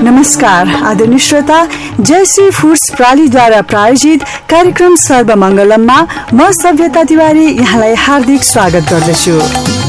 नमस्कार आदरणीय श्रोता, जयश्री फूड्स प्रालीद्वारा प्रायोजित कार्यक्रम सर्वमंगलममा म सभ्यता तिवारी यहाँलाई हार्दिक स्वागत गर्दछु।